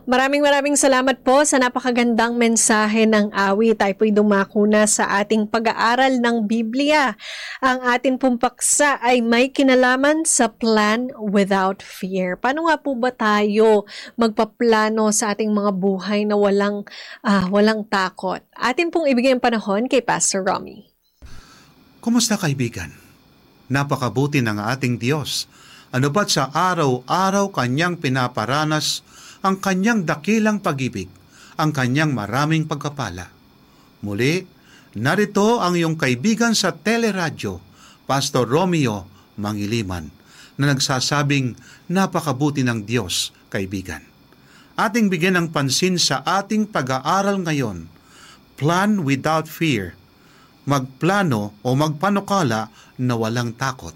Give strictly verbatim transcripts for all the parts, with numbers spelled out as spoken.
Maraming maraming salamat po sa napakagandang mensahe ng awit. Tayo po'y dumako na sa ating pag-aaral ng Biblia. Ang ating pong paksa ay may kinalaman sa plan without fear. Paano nga po ba tayo magpaplano sa ating mga buhay na walang, ah, walang takot? Atin pong ibigay ang panahon kay Pastor Romy. Kumusta kaibigan? Napakabuti ng ating Diyos. Ano ba't sa araw-araw Kanyang pinaparanas ang Kanyang dakilang pag-ibig, ang Kanyang maraming pagkapala. Muli, narito ang iyong kaibigan sa teleradyo, Pastor Romeo Mangiliman, na nagsasabing napakabuti ng Diyos, kaibigan. Ating bigyan ng pansin sa ating pag-aaral ngayon, Plan Without Fear, magplano o magpanukala na walang takot.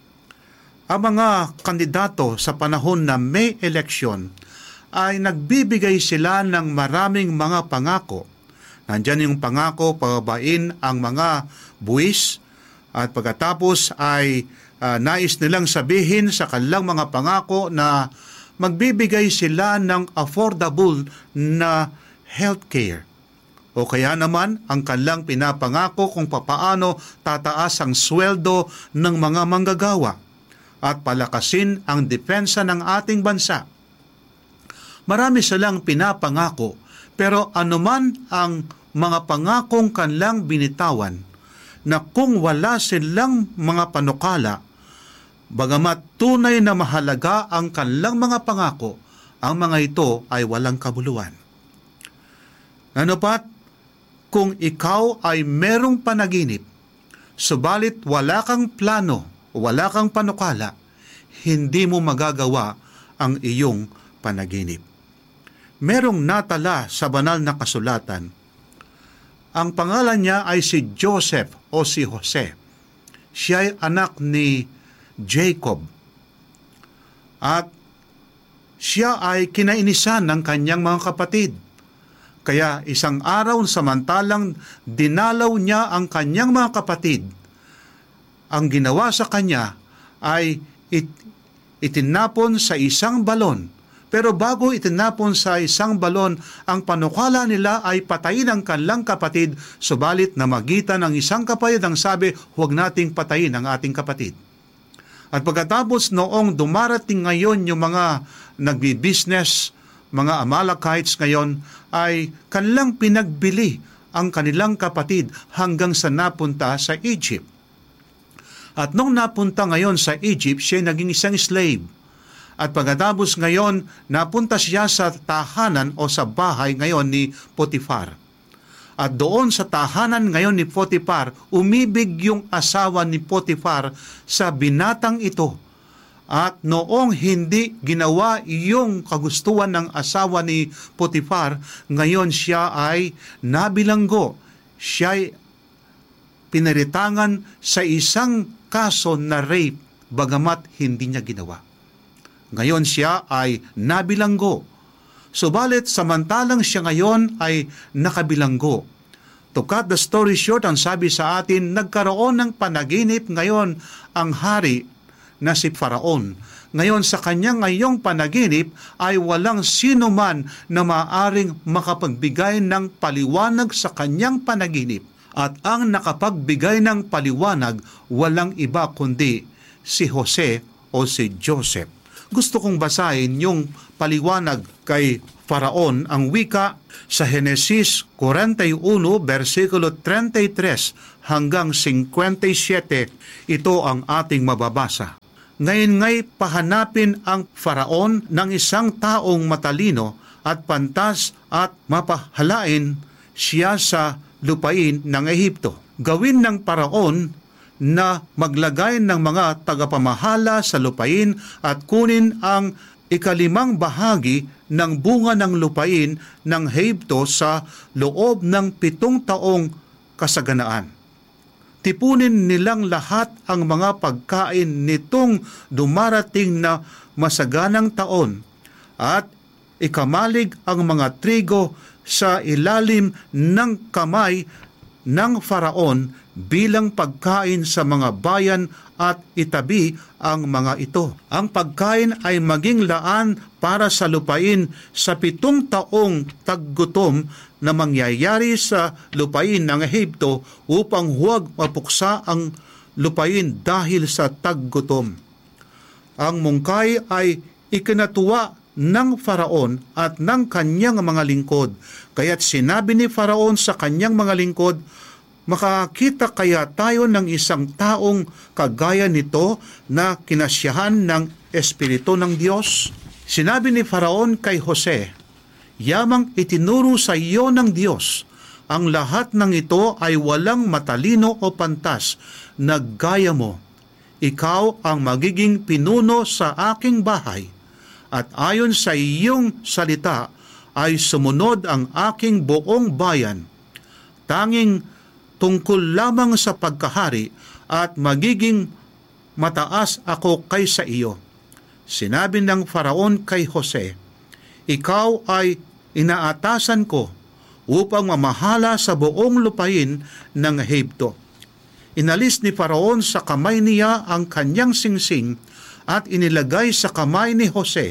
Ang mga kandidato sa panahon na may eleksyon ay nagbibigay sila ng maraming mga pangako. Nandyan yung pangako, pababain ang mga buwis, at pagkatapos ay uh, nais nilang sabihin sa kanilang mga pangako na magbibigay sila ng affordable na healthcare. O kaya naman ang kanilang pinapangako kung papaano tataas ang sweldo ng mga manggagawa at palakasin ang depensa ng ating bansa. Marami silang pinapangako, pero anuman ang mga pangakong kanilang binitawan, na kung wala silang mga panukala, bagamat tunay na mahalaga ang kanilang mga pangako, ang mga ito ay walang kabuluhan. Ano pat, kung ikaw ay merong panaginip, subalit wala kang plano, wala kang panukala, hindi mo magagawa ang iyong panaginip. Merong natala sa banal na kasulatan. Ang pangalan niya ay si Joseph o si Jose. Siya ay anak ni Jacob. At siya ay kinainisan ng kanyang mga kapatid. Kaya isang araw samantalang dinalaw niya ang kanyang mga kapatid, ang ginawa sa kanya ay it, itinapon sa isang balon. Pero bago itinapon sa isang balon, ang panukala nila ay patayin ang kanilang kapatid, subalit na magitan ang isang kapatid ang sabi, huwag nating patayin ang ating kapatid. At pagkatapos noong dumarating ngayon yung mga nagbi-business, mga Amalekites ngayon, ay kanilang pinagbili ang kanilang kapatid hanggang sa napunta sa Egypt. At nung napunta ngayon sa Egypt, siya naging isang slave. At pagkatapos ngayon, napunta siya sa tahanan o sa bahay ngayon ni Potifar. At doon sa tahanan ngayon ni Potifar, umibig yung asawa ni Potifar sa binatang ito. At noong hindi ginawa yung kagustuhan ng asawa ni Potifar, ngayon siya ay nabilanggo. Siya ay pinaritangan sa isang kaso na rape, bagamat hindi niya ginawa. Ngayon siya ay nabilanggo. Subalit samantalang siya ngayon ay nakabilanggo. To cut the story short, ang sabi sa atin, nagkaroon ng panaginip ngayon ang hari na si Faraon. Ngayon sa kanyang ngayong panaginip ay walang sino man na maaring makapagbigay ng paliwanag sa kanyang panaginip. At ang nakapagbigay ng paliwanag walang iba kundi si Jose o si Joseph. Gusto kong basahin yung paliwanag kay Faraon, ang wika sa Henesis forty-one, versikulo thirty-three hanggang fifty-seven. Ito ang ating mababasa. Ngayon nga'y pahanapin ang Faraon ng isang taong matalino at pantas at mapahalain siya sa lupain ng Ehipto. Gawin ng Faraon na maglagay ng mga tagapamahala sa lupain at kunin ang ikalimang bahagi ng bunga ng lupain ng Ehipto sa loob ng pitong taong kasaganaan. Tipunin nilang lahat ang mga pagkain nitong dumarating na masaganang taon at ikamalig ang mga trigo sa ilalim ng kamay ng Faraon bilang pagkain sa mga bayan at itabi ang mga ito. Ang pagkain ay maging laan para sa lupain sa pitong taong taggutom na mangyayari sa lupain ng Ehipto upang huwag mapuksa ang lupain dahil sa taggutom. Ang mungkay ay ikinatuwa ng Faraon at ng kanyang mga lingkod. Kaya't sinabi ni Faraon sa kanyang mga lingkod, makakita kaya tayo ng isang taong kagaya nito na kinasyahan ng Espiritu ng Diyos? Sinabi ni Faraon kay Jose, yamang itinuro sa iyo ng Diyos, ang lahat ng ito ay walang matalino o pantas na gaya mo. Ikaw ang magiging pinuno sa aking bahay, at ayon sa iyong salita ay sumunod ang aking buong bayan. Tanging tungkol lamang sa pagkahari at magiging mataas ako kaysa iyo. Sinabi ng Faraon kay Jose, ikaw ay inaatasan ko upang mamahala sa buong lupain ng Ehipto. Inalis ni Faraon sa kamay niya ang kanyang singsing at inilagay sa kamay ni Jose,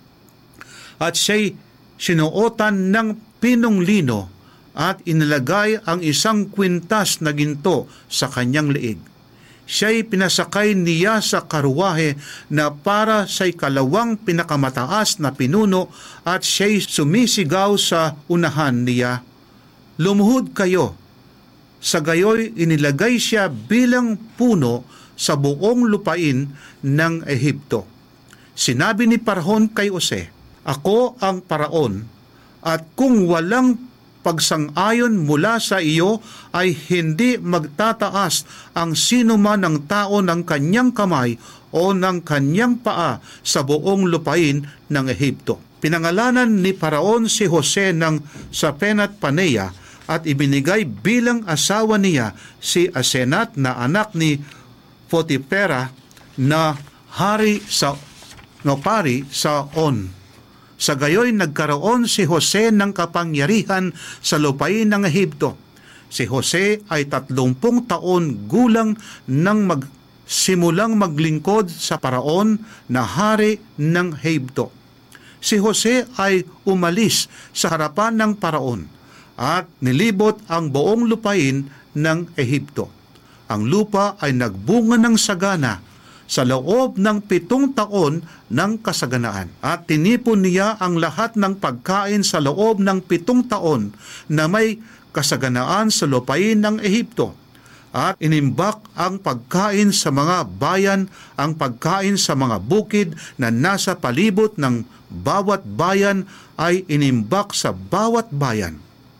at siya'y sinuotan ng pinong lino at inilagay ang isang kwintas na ginto sa kanyang liig. Siya'y pinasakay niya sa karuwahe na para sa ikalawang pinakamataas na pinuno at siya'y sumisigaw sa unahan niya, lumuhod kayo. Sa gayoy inilagay siya bilang puno sa buong lupain ng Ehipto. Sinabi ni Faraon kay Jose, ako ang Paraon, at kung walang pagsang-ayon mula sa iyo ay hindi magtataas ang sino man ng tao ng kanyang kamay o ng kanyang paa sa buong lupain ng Ehipto. Pinangalanan ni Faraon si Jose ng Sapenat Paneah at ibinigay bilang asawa niya si Asenat na anak ni Potifera na hari sa no pari sa On. Sa gayoy nagkaroon si Jose ng kapangyarihan sa lupain ng Ehipto. Si Jose ay tatlumpung taon gulang nang magsimulang maglingkod sa Paraon na hari ng Ehipto. Si Jose ay umalis sa harapan ng Paraon at nilibot ang buong lupain ng Ehipto. Ang lupa ay nagbunga ng sagana sa loob ng pitong taon ng kasaganaan. At tinipon niya ang lahat ng pagkain sa loob ng pitong taon na may kasaganaan sa lupain ng Ehipto. At inimbak ang pagkain sa mga bayan, ang pagkain sa mga bukid na nasa palibot ng bawat bayan ay inimbak sa bawat bayan.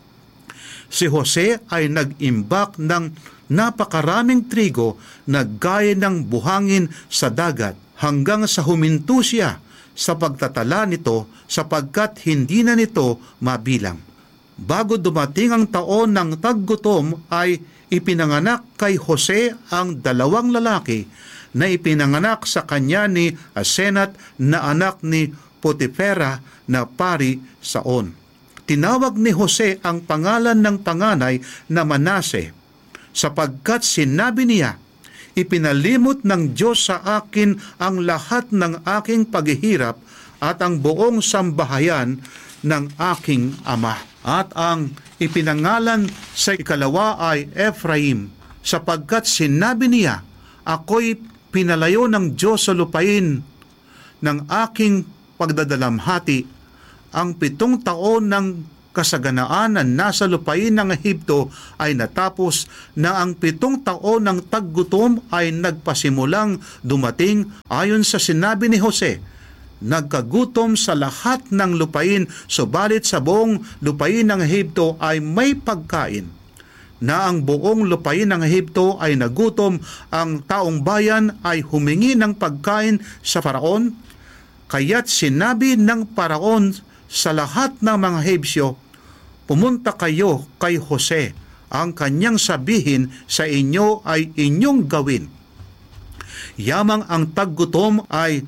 Si Jose ay nag-imbak ng napakaraming trigo na gaya ng buhangin sa dagat hanggang sa huminto siya sa pagtatala nito sapagkat hindi na nito mabilang. Bago dumating ang taon ng taggutom ay ipinanganak kay Jose ang dalawang lalaki na ipinanganak sa kanya ni Asenat na anak ni Potifera na pari sa On. Tinawag ni Jose ang pangalan ng panganay na Manase sapagkat sinabi niya, ipinalimot ng Diyos sa akin ang lahat ng aking paghihirap at ang buong sambahayan ng aking ama. At ang ipinangalan sa ikalawa ay Ephraim sapagkat sinabi niya, ako'y pinalayo ng Diyos sa lupain ng aking pagdadalamhati. Ang pitong taon ng kasaganaan na nasa lupain ng Ehipto ay natapos na ang pitong taon ng taggutom ay nagpasimulang dumating ayon sa sinabi ni Jose. Nagkagutom sa lahat ng lupain, subalit sa buong lupain ng Ehipto ay may pagkain. Na ang buong lupain ng Ehipto ay nagutom, ang taong bayan ay humingi ng pagkain sa Paraon. Kaya't sinabi ng Paraon sa lahat ng mga Hebsyo, pumunta kayo kay Jose, ang kanyang sabihin sa inyo ay inyong gawin. Yamang ang taggutom ay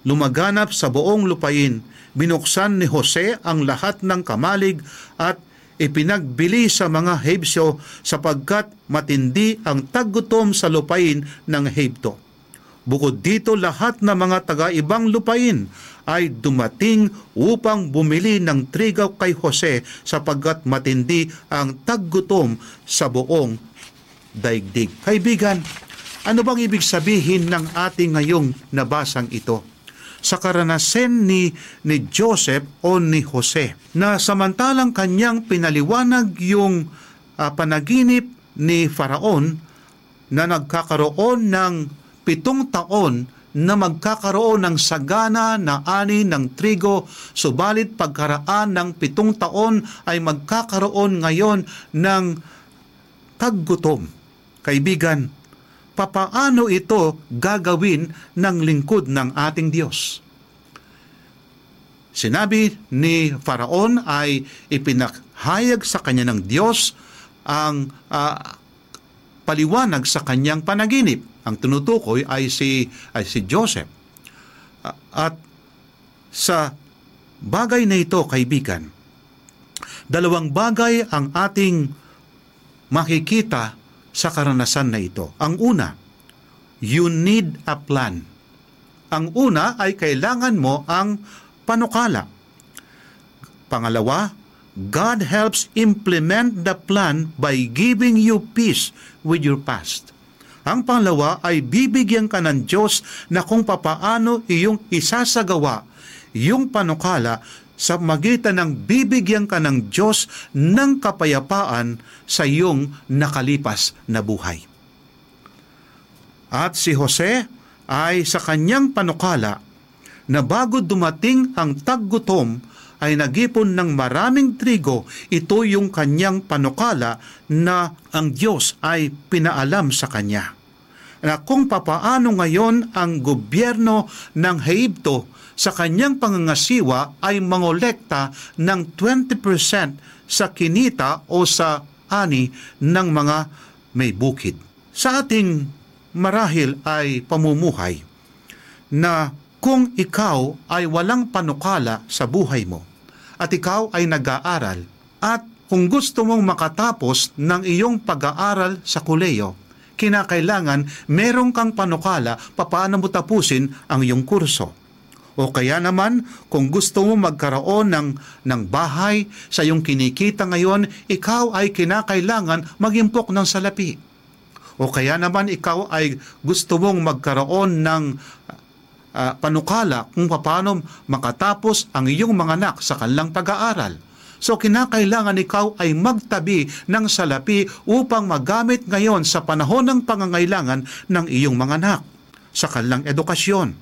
lumaganap sa buong lupain, binuksan ni Jose ang lahat ng kamalig at ipinagbili sa mga Hebsyo sapagkat matindi ang taggutom sa lupain ng Hebto. Bukod dito, lahat ng mga taga-ibang lupain ay dumating upang bumili ng trigo kay Jose sapagkat matindi ang taggutom sa buong daigdig. Kaibigan, ano bang ibig sabihin ng ating ngayong nabasang ito? Sa karanasan ni, ni Joseph o ni Jose, na samantalang kanyang pinaliwanag yung uh, panaginip ni Faraon na nagkakaroon ng pitong taon na magkakaroon ng sagana na ani ng trigo, subalit pagkaraan ng pitong taon ay magkakaroon ngayon ng taggutom. Kaibigan, papaano ito gagawin ng lingkod ng ating Diyos? Sinabi ni Faraon ay ipinahayag sa kanya ng Diyos ang uh, paliwanag sa kanyang panaginip. Ang tinutukoy ay si, ay si Joseph. Uh, at sa bagay na ito, kaibigan, dalawang bagay ang ating makikita sa karanasan na ito. Ang una, you need a plan. Ang una ay kailangan mo ang panukala. Pangalawa, God helps implement the plan by giving you peace with your past. Ang pangalawa ay bibigyan ka ng Diyos na kung papaano iyong isasagawa yung panukala sa magitan ng bibigyan ka ng Diyos ng kapayapaan sa iyong nakalipas na buhay. At si Jose ay sa kanyang panukala na bago dumating ang taggutom ay nagipon ng maraming trigo. Ito yung kanyang panukala na ang Diyos ay pinaalam sa kanya. Na kung papaano ngayon ang gobyerno ng Hebto sa kanyang pangangasiwa ay mangolekta ng twenty percent sa kinita o sa ani ng mga may bukid. Sa ating marahil ay pamumuhay na kung ikaw ay walang panukala sa buhay mo at ikaw ay nag-aaral at kung gusto mong makatapos ng iyong pag-aaral sa koleyo, kinakailangan meron kang panukala paano mo tapusin ang iyong kurso. O kaya naman, kung gusto mo magkaroon ng, ng bahay sa iyong kinikita ngayon, ikaw ay kinakailangan mag-impok ng salapi. O kaya naman, ikaw ay gusto mong magkaroon ng uh, panukala kung paano makatapos ang iyong mga anak sa kanilang pag-aaral. So, kinakailangan ikaw ay magtabi ng salapi upang magamit ngayon sa panahon ng pangangailangan ng iyong mga anak sa kanilang edukasyon.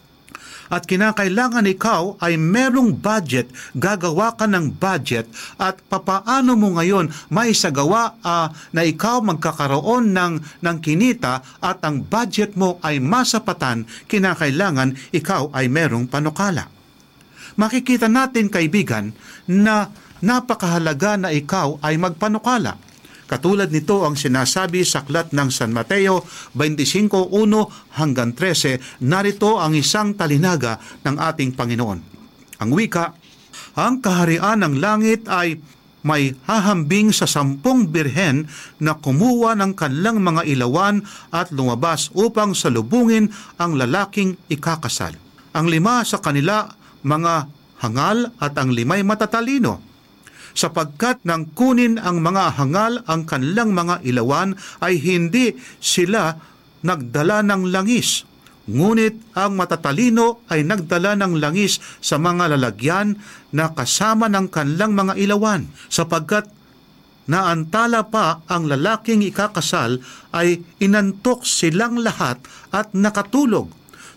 At kinakailangan ikaw ay merong budget, gagawa ka ng budget at papaano mo ngayon maisagawa uh, na ikaw magkakaroon ng, ng kinita at ang budget mo ay masapatan, kinakailangan ikaw ay merong panukala. Makikita natin, kaibigan, na napakahalaga na ikaw ay magpanukala. Katulad nito ang sinasabi sa aklat ng San Mateo twenty-five one hanggang thirteen, narito ang isang talinaga ng ating Panginoon. Ang wika, ang kaharian ng langit ay may hahambing sa sampung birhen na kumuha ng kanilang mga ilawan at lumabas upang salubungin ang lalaking ikakasal. Ang lima sa kanila mga hangal at ang limay matatalino, sapagkat nang kunin ang mga hangal ang kanilang mga ilawan ay hindi sila nagdala ng langis. Ngunit ang matatalino ay nagdala ng langis sa mga lalagyan na kasama ng kanilang mga ilawan, sapagkat naantala pa ang lalaking ikakasal ay inantok silang lahat at nakatulog.